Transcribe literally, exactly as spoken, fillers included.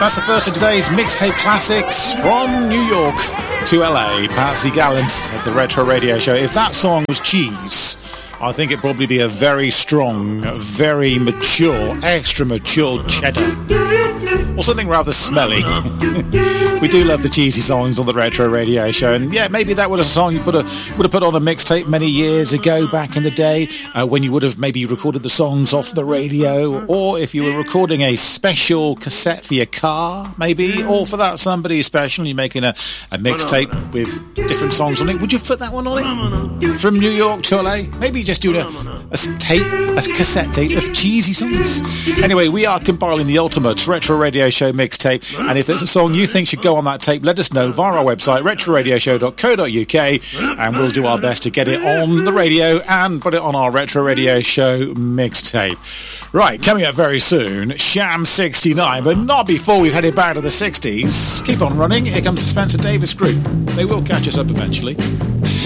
That's the first of today's mixtape classics from New York to L A. Patsy Gallant at the Retro Radio Show. If that song was cheese, I think it'd probably be a very strong, very mature, extra mature cheddar. Or something rather smelly. We do love the cheesy songs on the Retro Radio Show, and yeah, maybe that was a song you put a, would have put on a mixtape many years ago, back in the day, uh, when you would have maybe recorded the songs off the radio, or if you were recording a special cassette for your car, maybe, or for that somebody special, you're making a, a mixtape with different songs on it. Would you put that one on it? From New York to L A? Maybe just do a, a tape, a cassette tape of cheesy songs. Anyway, we are compiling the ultimate Retro Radio Show mixtape, and if there's a song you think should go on that tape, let us know via our website, retro radio show dot co dot uk, and we'll do our best to get it on the radio and put it on our Retro Radio Show mixtape. Right, coming up very soon, Sham sixty-nine, but not before we've headed back to the sixties. Keep on running, here comes the Spencer Davis Group. They will catch us up eventually.